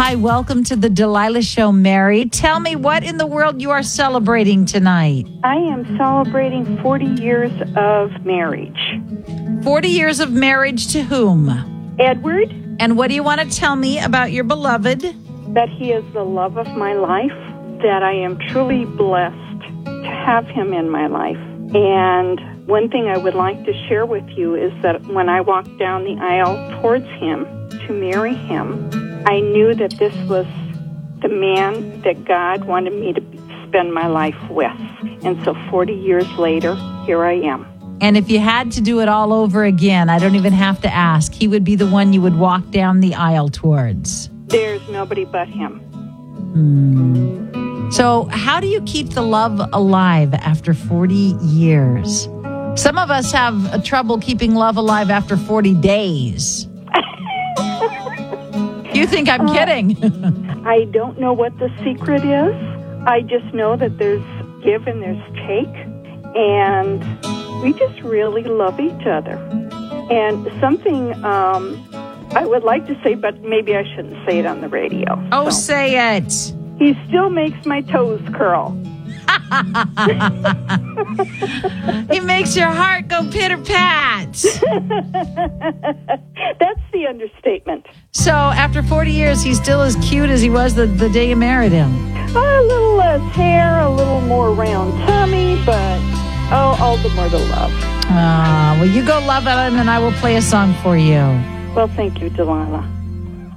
Hi, welcome to the Delilah Show, Mary. Tell me what in the world you are celebrating tonight. I am celebrating 40 years of marriage. 40 years of marriage to whom? Edward. And what do you want to tell me about your beloved? That he is the love of my life, that I am truly blessed to have him in my life. And one thing I would like to share with you is that when I walked down the aisle towards him to marry him, I knew that this was the man that God wanted me to spend my life with. And so 40 years later, here I am. And if you had to do it all over again, I don't even have to ask, he would be the one you would walk down the aisle towards. There's nobody but him. So how do you keep the love alive after 40 years? Some of us have trouble keeping love alive after 40 days. You think I'm kidding? I don't know what the secret is. I just know that there's give and there's take. And we just really love each other. And something I would like to say, but maybe I shouldn't say it on the radio. Oh, so. Say it. He still makes my toes curl. He makes your heart go pitter-pat. That's the understatement. So after 40 years, he's still as cute as he was the day you married him. A little less hair, a little more round tummy, but all the more to love. Well, you go love him, and I will play a song for you. Well, thank you, Delilah.